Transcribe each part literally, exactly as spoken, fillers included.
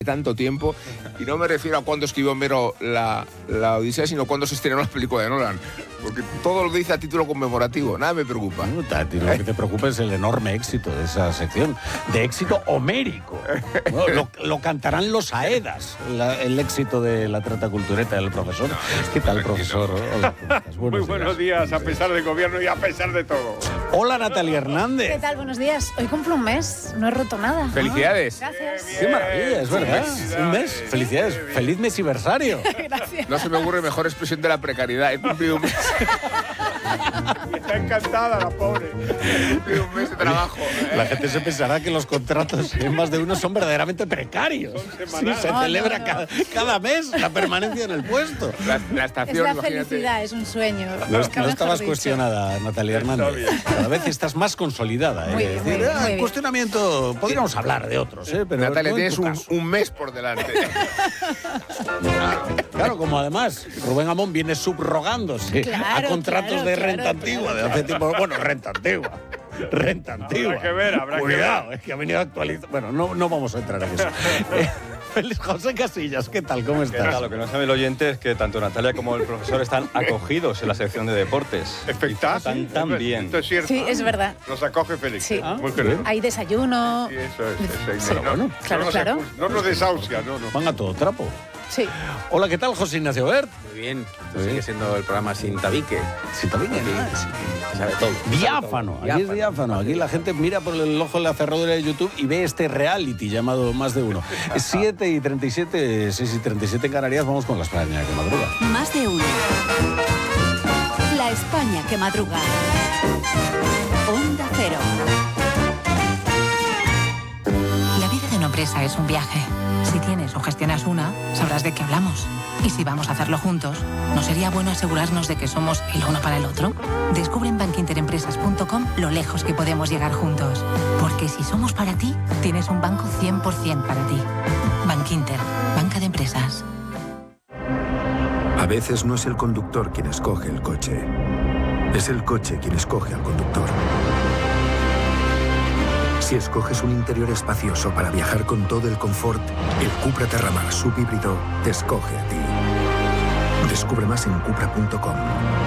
tanto tiempo, y no me refiero a cuándo escribió Homero la, la Odisea, sino cuándo se estrenó la película de Nolan, porque todo lo dice a título conmemorativo, nada me preocupa. No, Tati, lo que te preocupa es el enorme éxito de esa sección, de éxito homérico. No, lo, lo cantarán los Aedas, la, el éxito de la trata cultureta del profesor. No, ¿Qué tal, profesor? Hola, ¿cómo estás? Buenos Muy buenos días. días, a pesar del gobierno y a pesar de todo. Hola, Natalia Hernández. ¿Qué tal? Buenos días. Hoy cumplo un mes, no he roto nada. ¡Felicidades! Gracias. Qué maravilla, es verdad. Un mes. Felicidades. Feliz mesiversario. Gracias. No se me ocurre mejor expresión de la precariedad. He cumplido un mes. Está encantada la pobre. He cumplido un mes de trabajo. ¿eh? La gente se pensará que los contratos en más de uno son verdaderamente precarios. Son Sí, semanales. se No, celebra no, no. Cada, cada mes la permanencia en el puesto. La, la Es estación, la imagínate. felicidad, es un sueño. No, Nunca no mejor estabas dicho. cuestionada, Natalia Hernández. bien. Cada vez estás más consolidada. ¿eh? Muy bien, Es muy decir, bien, ah, muy el bien. cuestionamiento, podríamos hablar de otros, ¿eh? Pero Natalia, no en tienes tu un, caso. un mes por delante. Claro, como además Rubén Amón viene subrogándose Claro, a contratos claro, de claro, renta claro, antigua, claro. de hace tiempo. Bueno, renta antigua. Renta antigua. que ver, habrá que Cuidado, ver. es que ha venido a actualizar. Bueno, no, no vamos a entrar en eso. Eh, Félix José Casillas, ¿qué tal? ¿Cómo ¿Qué tal? estás? Lo que no sabe el oyente es que tanto Natalia como el profesor están acogidos en la sección de deportes. Espectacular. Están tan bien. Esto es cierto. Sí, es verdad. Nos acoge Félix. Sí. ¿eh? Muy Ah, querido. Hay desayuno. Sí, eso es. eso es. Sí. No, no, Bueno, claro, no nos claro. expulsa, No nos desahucia, no, no. Van a todo trapo. Sí. Hola, ¿qué tal, José Ignacio Bert? Muy bien, Muy sigue bien. siendo el programa sin tabique. Sí, también. Sabe todo. Diáfano, aquí es diáfano. Aquí la gente mira por el ojo de la cerradura de YouTube y ve este reality llamado Más de Uno. siete y treinta y siete, seis y treinta y siete en Canarias, vamos con la España que madruga. Más de uno. La España que madruga. Onda Cero. La vida de una empresa es un viaje. Si tienes o gestionas una, sabrás de qué hablamos. Y si vamos a hacerlo juntos, ¿no sería bueno asegurarnos de que somos el uno para el otro? Descubre en bankinterempresas punto com lo lejos que podemos llegar juntos. Porque si somos para ti, tienes un banco cien por ciento para ti. Bankinter, banca de empresas. A veces no es el conductor quien escoge el coche. Es el coche quien escoge al conductor. Si escoges un interior espacioso para viajar con todo el confort, el Cupra Terramar subhíbrido te escoge a ti. Descubre más en cupra punto com.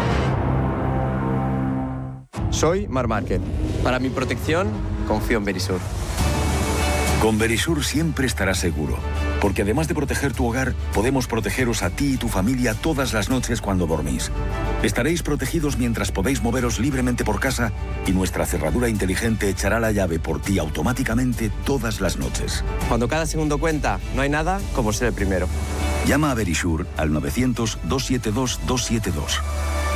Soy Mar Márquez. Para mi protección, confío en Verisur. Con Verisur siempre estarás seguro, porque además de proteger tu hogar, podemos protegeros a ti y tu familia todas las noches cuando dormís. Estaréis protegidos mientras podéis moveros libremente por casa y nuestra cerradura inteligente echará la llave por ti automáticamente todas las noches. Cuando cada segundo cuenta, no hay nada como ser el primero. Llama a Verisur al novecientos, doscientos setenta y dos, doscientos setenta y dos.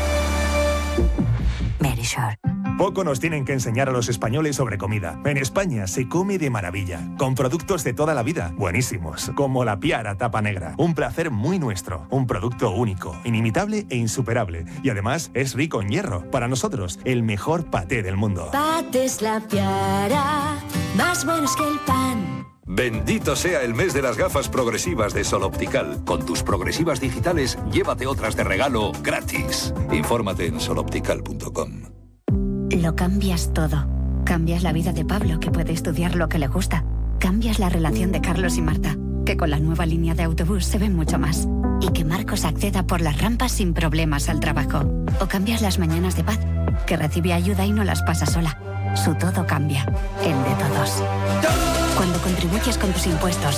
Verisure. Poco nos tienen que enseñar a los españoles sobre comida. En España se come de maravilla, con productos de toda la vida, buenísimos, como la Piara Tapa Negra. Un placer muy nuestro, un producto único, inimitable e insuperable. Y además es rico en hierro. Para nosotros, el mejor paté del mundo. Pates La Piara, más buenos que el pan. Bendito sea el mes de las gafas progresivas de Sol Optical. Con tus progresivas digitales, llévate otras de regalo gratis. Infórmate en sol optical punto com. Lo cambias todo. Cambias la vida de Pablo, que puede estudiar lo que le gusta. Cambias la relación de Carlos y Marta, que con la nueva línea de autobús se ven mucho más. Y que Marcos acceda por las rampas sin problemas al trabajo. O cambias las mañanas de Paz, que recibe ayuda y no las pasa sola. Su todo cambia. El de todos. Cuando contribuyes con tus impuestos